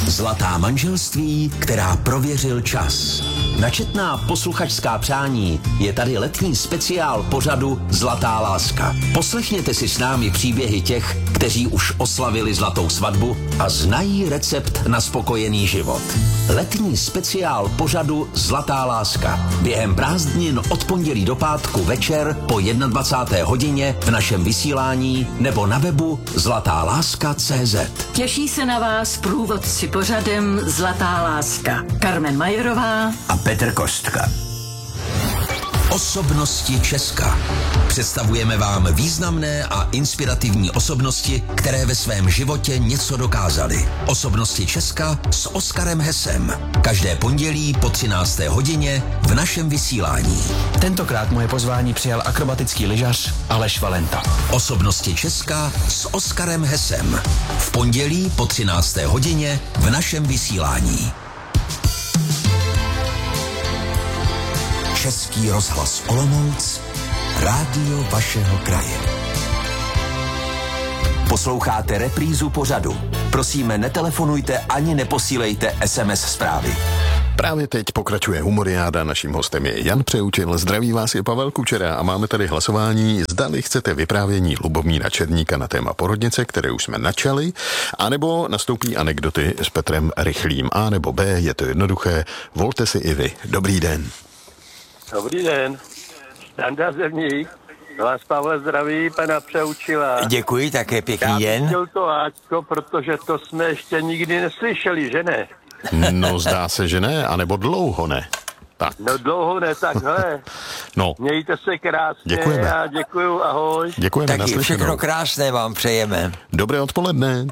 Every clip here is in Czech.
Zlatá manželství, která prověřil čas. Na četná posluchačská přání je tady letní speciál pořadu Zlatá láska. Poslechněte si s námi příběhy těch, kteří už oslavili zlatou svatbu a znají recept na spokojený život. Letní speciál pořadu Zlatá láska. Během prázdnin od pondělí do pátku večer po 21. hodině v našem vysílání nebo na webu zlatáláska.cz. Těší se na vás průvodci pořadem Zlatá láska. Carmen Majerová A Petr Kostka. Osobnosti Česka. Představujeme vám významné a inspirativní osobnosti, které ve svém životě něco dokázaly. Osobnosti Česka s Oskarem Hesem. Každé pondělí po 13. hodině v našem vysílání. Tentokrát moje pozvání přijal akrobatický lyžař Aleš Valenta. Osobnosti Česka s Oskarem Hesem. V pondělí po 13. hodině v našem vysílání. Český rozhlas Olomouc, rádio vašeho kraje. Posloucháte reprízu pořadu. Prosíme, netelefonujte ani neposílejte SMS zprávy. Právě teď pokračuje Humoriáda, naším hostem je Jan Přeučil, zdraví vás je Pavel Kučera a máme tady hlasování, zdali chcete vyprávění Lubomíra Černíka na téma porodnice, které už jsme načali, anebo nastoupí anekdoty s Petrem Rychlým, A nebo B, je to jednoduché, volte si i vy. Dobrý den. Dobrý den, Danda Zevník, vás Pavel zdraví, pana Přeučila. Děkuji, také pěkný den. Já bych chtěl to áčko, protože to jsme ještě nikdy neslyšeli, že ne? No, zdá se, že ne, anebo dlouho ne. Tak. No dlouho ne, tak hele. No. Mějte se krásně. Děkujeme. A děkuju, ahoj. Děkujeme, Taky naslyšenou. všechno krásné vám přejeme. Dobré odpoledne.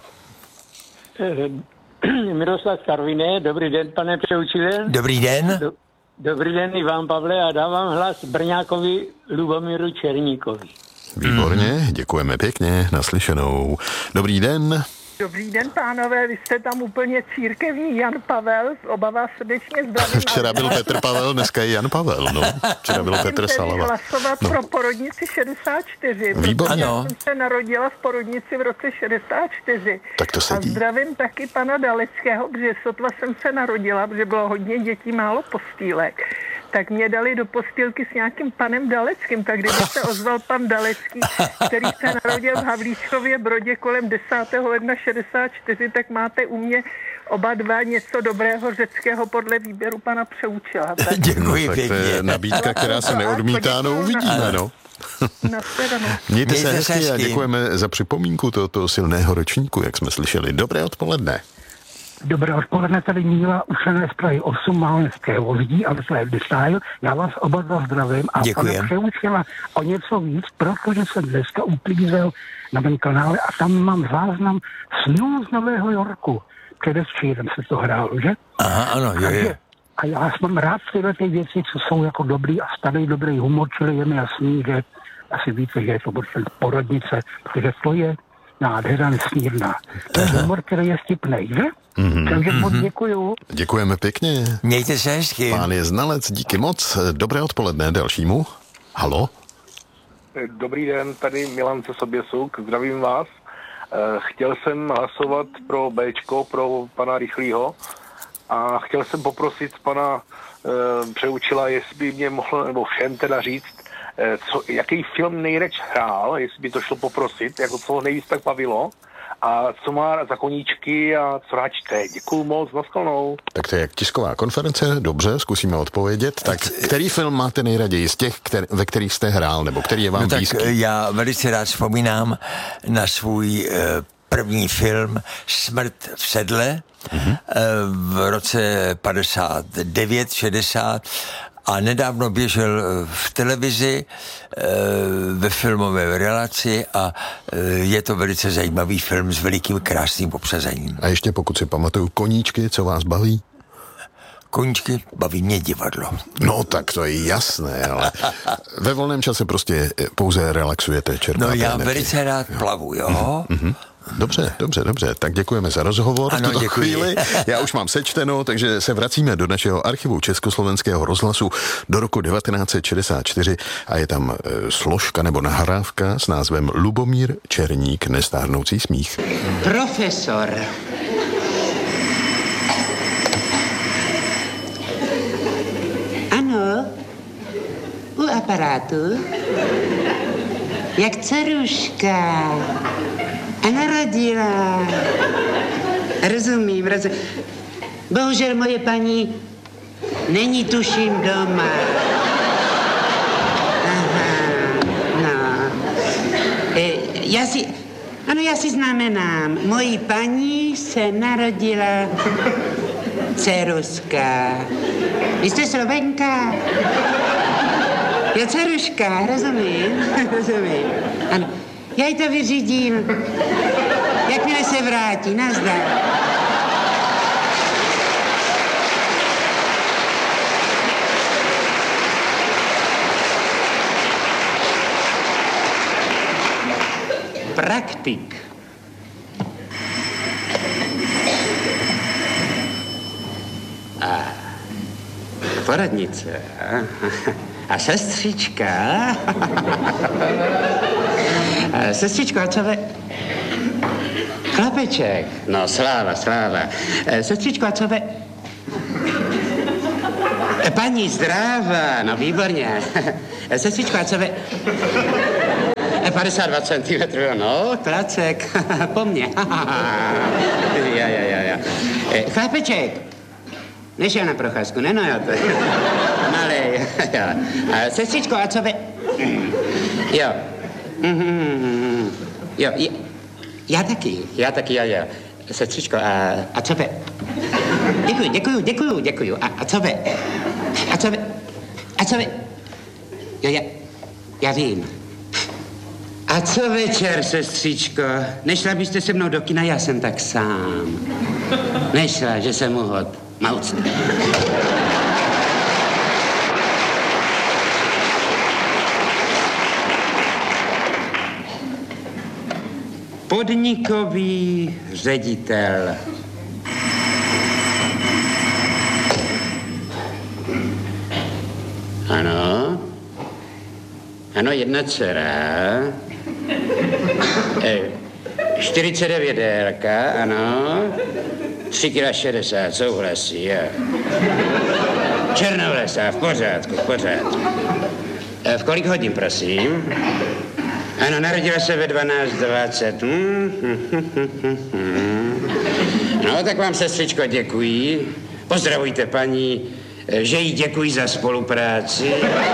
Miroslav Karviné, dobrý den, pane Přeučile. Dobrý den. Dobrý den i vám, Pavle, a dávám hlas Brňákovi Lubomíru Černíkovi. Výborně, děkujeme pěkně, naslyšenou. Dobrý den. Dobrý den, pánové, vy jste tam úplně církevní Jan Pavel, oba vás srdečně zdravím. Včera byl Petr Pavel, dneska je Jan Pavel, no. Včera byl Petr Salava. Hlasovat pro porodnici 64. Výborně. Já jsem se narodila v porodnici v roce 64. Tak to sedí. A zdravím taky pana Daleckého, protože sotva jsem se narodila, protože bylo hodně dětí, málo postýlek. Tak mě dali do postýlky s nějakým panem Daleckým, tak kdyby se ozval pan Dalecký, který se narodil v Havlíčkově Brodě kolem 10. ledna 64, tak máte u mě oba dva něco dobrého řeckého podle výběru pana Přeučila. Děkuji tak to pěkně. je nabídka, která se neodmítá, no uvidíme, no. Mějte se hezky a děkujeme za připomínku tohoto silného ročníku, jak jsme slyšeli. Dobré odpoledne. Dobré odpoledne, tady Míla Ušené z Prahy 8 Málenského lidí, ale to je Design. Já vás oba dva zdravím a pane Přeučila o něco víc, protože jsem dneska uklízel na mém kanále a tam mám záznam snů z Nového Yorku. Předevčírem se to hrálo, že? Aha, ano, je. A já mám rád tyhle ty věci, co jsou jako dobrý a starý dobrý humor, čili je mi jasný, že asi víte, že je to porodnice, protože to je nádhera nesmírná. To je humor, který je vtipnej, že? Takže moc děkuju. Děkujeme pěkně. Mějte se hezky. Pán je znalec, díky moc. Dobré odpoledne dalšímu. Halo? Dobrý den, tady Milan Soběsuk, zdravím vás. Chtěl jsem hlasovat pro Bčko, pro pana Rychlýho a chtěl jsem poprosit pana Přeučila, jestli by mě mohl, nebo všem teda říct, jaký film nejradši hrál, jestli by to šlo poprosit, jako co nejvíc tak bavilo, a co má za koníčky a co rád čte. Děkuju moc, nashledanou. Tak to je jak tisková konference, dobře, zkusíme odpovědět. Tak který film máte nejraději z těch, ve kterých jste hrál, nebo který je vám blízký? Tak já velice rád vzpomínám na svůj první film Smrt v sedle v roce 59, 60 a nedávno běžel v televizi ve filmové relaci a je to velice zajímavý film s velikým krásným obsazením. A ještě pokud si pamatuju koníčky, co vás baví? Koníčky, baví mě divadlo. No tak to je jasné, ale ve volném čase prostě pouze relaxujete, čerpáte No já energii. velice rád plavu, jo? Dobře. Tak děkujeme za rozhovor ano, v tuto děkuji. chvíli. Já už mám sečteno, takže se vracíme do našeho archivu Československého rozhlasu do roku 1964 a je tam složka nebo nahrávka s názvem Lubomír Černík, nestárnoucí smích. Profesor. aparátu? Jak dceruška. A narodila. Rozumím. Bohužel moje paní není tuším doma. Aha, no. Já si znamenám. Mojí paní se narodila dceruška. Vy jste Slovenka? Jo, dceruška, rozumím. Ano, já jí to vyřídím. Jakmile se vrátí, nazdar. Praktik. Poradnice. A sestřička. Sestřičko, a co vy? Chlapeček. No, sláva. Sestřičko, a co vy? Paní zdráva, no výborně. Sestřičko, a co vy? 52 cm, no, klacek, po mně. Ja. Chlapeček, nešel na procházku, jo, to je malej. Sestřičko, a co vy? Jo. Jo, já taky, jo. Sestřičko, a co vy? Děkuju. A co vy? A co vy? Jo, já vím. A co večer, sestřičko? Nešla byste se mnou do kina, já jsem tak sám. Nešla, že jsem mohl mauct. Podnikový ředitel. Ano, jedna dcera. 49 délka, ano. 3,60 kg, souhlasí, jo. Černovlesá, v pořádku. V kolik hodin, prosím? Ano, narodila se ve 12:20. No, tak vám, sestřičko, děkuji. Pozdravujte paní, že jí děkuji za spolupráci.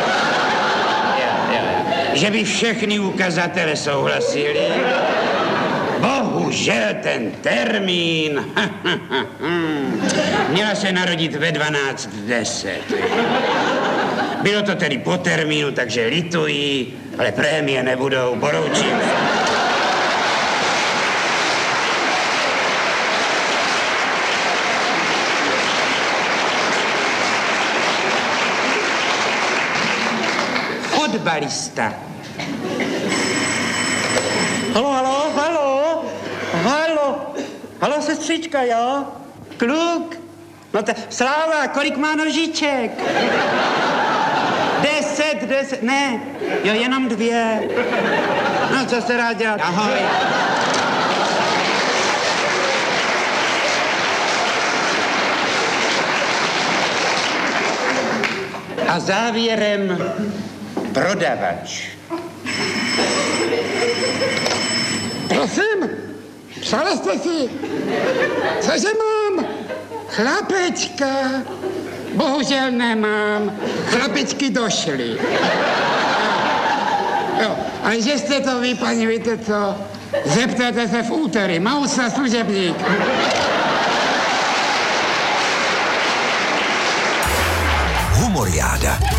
Že by všechny ukazatele souhlasili. Bohužel ten termín. Měla se narodit ve 12:10. Bylo to tedy po termínu, takže lituji, ale prémie nebudou, poroučím. Fotbalista. Halo, sestřička, jo? Kluk? No Sláva, kolik má nožiček? 10, ne, jo, jenom 2. No, co se rád dělat? Ahoj. A závěrem prodavač. Prosím, psali jste si, cože mám? Chlapečka. Bohužel nemám. Chlapečky došly. Jo, ale že jste to vy, paní, víte co? Zeptejte se v úterý. Mausa služebník. Humoriáda.